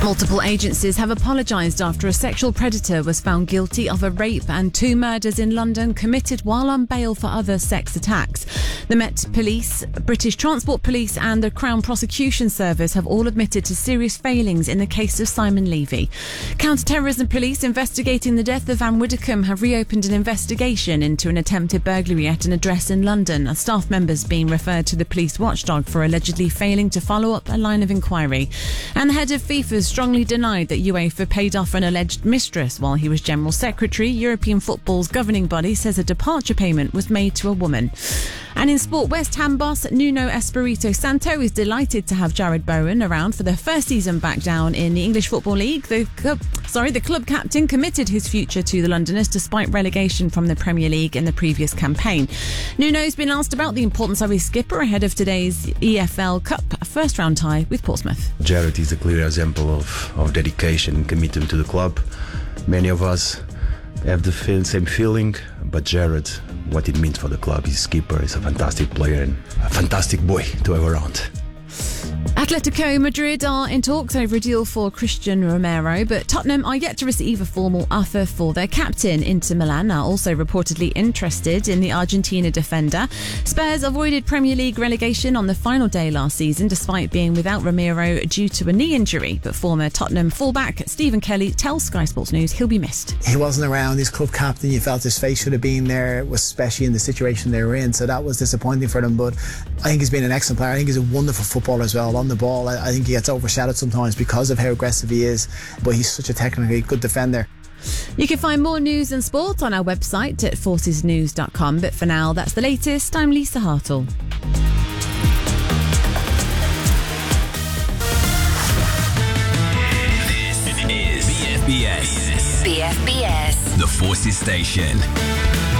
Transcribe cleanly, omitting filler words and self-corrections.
Multiple agencies have apologised after a sexual predator was found guilty of a rape and 2 murders in London committed while on bail for other sex attacks. The Met Police, British Transport Police and the Crown Prosecution Service have all admitted to serious failings in the case of Simon Levy. Counter-terrorism police investigating the death of Anne Widdecombe have reopened an investigation into an attempted burglary at an address in London. A staff member's being referred to the police watchdog for allegedly failing to follow up a line of inquiry. And the head of FIFA strongly denied that UEFA paid off an alleged mistress while he was General Secretary. European football's governing body says a departure payment was made to a woman. And in sport, West Ham boss Nuno Espirito Santo is delighted to have Jared Bowen around for the first season back down in the English Football League. The club captain committed his future to the Londoners despite relegation from the Premier League in the previous campaign. Nuno's been asked about the importance of his skipper ahead of today's EFL Cup first round tie with Portsmouth. Jared is a clear example of dedication and commitment to the club. Many of us have the same feeling, but Jared, what it means for the club, his skipper is a fantastic player and a fantastic boy to have around. Atletico Madrid are in talks over a deal for Christian Romero, but Tottenham are yet to receive a formal offer for their captain. Inter Milan are also reportedly interested in the Argentina defender. Spurs avoided Premier League relegation on the final day last season despite being without Romero due to a knee injury, but former Tottenham fullback Stephen Kelly tells Sky Sports News he'll be missed. He wasn't around, his club captain, you felt his face should have been there, especially in the situation they were in, so that was disappointing for them, but I think he's been an excellent player. I think he's a wonderful footballer as well. On the ball, I think he gets overshadowed sometimes because of how aggressive he is, but he's such a technically good defender. You can find more news and sport on our website at forcesnews.com, but for now, that's the latest. I'm Lisa Hartle. This is BFBS. BFBS. The Forces Station.